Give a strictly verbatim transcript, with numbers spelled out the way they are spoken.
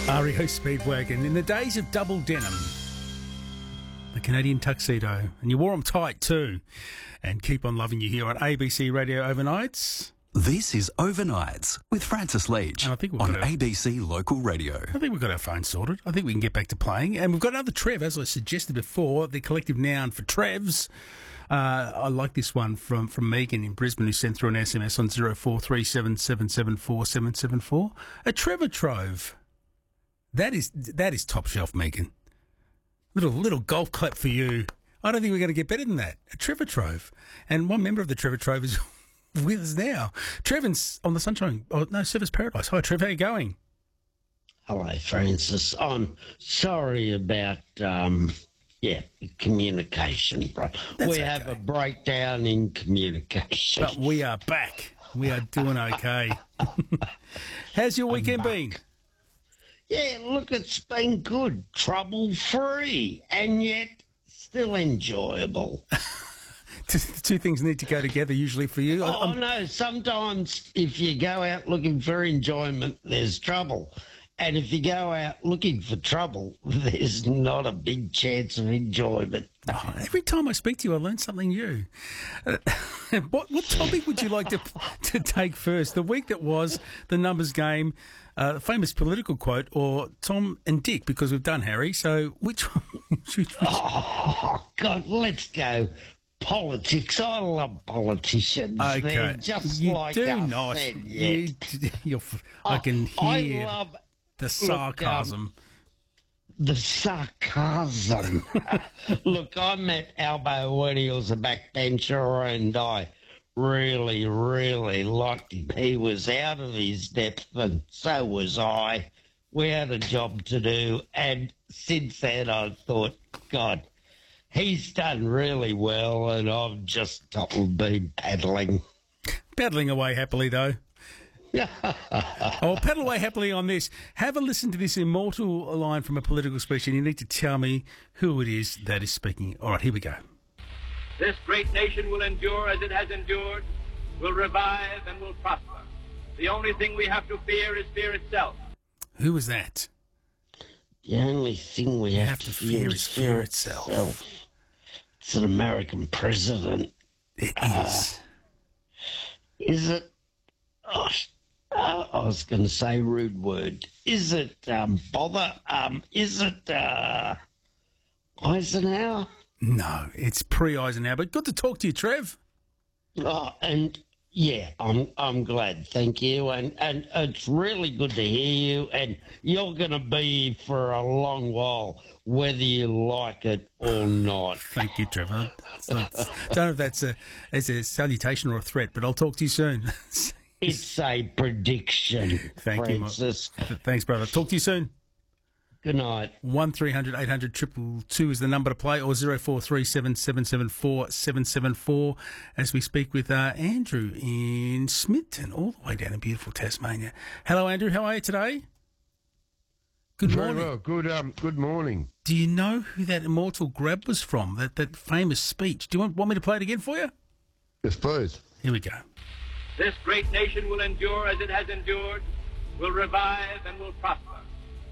R E O Speedwagon. In the days of double denim, the Canadian tuxedo, and you wore them tight too. And keep on loving you here on A B C Radio Overnights. This is Overnights with Francis Leach And I think we've on got our- A B C Local Radio. I think we've got our phone sorted. I think we can get back to playing. And we've got another Trev, as I suggested before, the collective noun for Trevs. Uh, I like this one from, from Megan in Brisbane, who sent through an S M S on zero four three seven seven seven four seven seven four. A Trevor Trove. That is that is top shelf, Megan. Little little golf clap for you. I don't think we're going to get better than that. A Trevor Trove. And one member of the Trevor Trove is with us now. Trevor's on the Sunshine. Oh, no, Surfers Paradise. Hi, Trev. How you going? Hello, Francis. I'm sorry about, um, yeah, communication, bro. That's we have okay. a breakdown in communication. But we are back. We are doing okay. How's your weekend been? Yeah, look, it's been good, trouble-free, and yet still enjoyable. The two things need to go together usually for you. I- Oh, I'm- no, sometimes if you go out looking for enjoyment, there's trouble. And if you go out looking for trouble, there's not a big chance of enjoyment. oh, every time I speak to you, I learn something new. Uh, what, what topic would you like to to take first? The week that was, the numbers game, uh, the famous political quote, or Tom and Dick, because we've done Harry. So which one? Which, which, Oh, God, let's go. Politics. I love politicians. They're okay, just you like do us not. then, You, yeah. you're, I can I hear love the sarcasm. the sarcasm. Look, I met Albo when he was a backbencher, and I really, really liked him. He was out of his depth, and so was I. We had a job to do, and since then I thought, God, he's done really well, and I've just been paddling. Paddling away happily, though. I'll paddle away happily on this. Have a listen to this immortal line from a political speech, and you need to tell me who it is that is speaking. All right, here we go. This great nation will endure as it has endured, will revive and will prosper. The only thing we have to fear is fear itself. Who was that? The only thing we You have, have to fear is fear itself. It's an American president. It is. Is it? Oh, uh, I was going to say rude word. Is it um, bother? Um, is it uh, Eisenhower? No, it's pre-Eisenhower. But good to talk to you, Trev. Oh, and yeah, I'm I'm glad. Thank you, and and it's really good to hear you. And you're going to be for a long while, whether you like it or not. Thank you, Trevor. So it's- don't know if that's a, as a salutation or a threat, but I'll talk to you soon. It's a prediction, Thank you, Francis. Ma- Thanks, brother. Talk to you soon. Good night. One three hundred eight hundred triple two is the number to play, or zero four three seven seven seven four seven seven four. As we speak with uh, Andrew in Smithton, all the way down in beautiful Tasmania. Hello, Andrew. How are you today? Good Very morning. well. Good um. Good morning. Do you know who that immortal grab was from? That that famous speech. Do you want, want me to play it again for you? Yes, please. Here we go. This great nation will endure as it has endured, will revive and will prosper.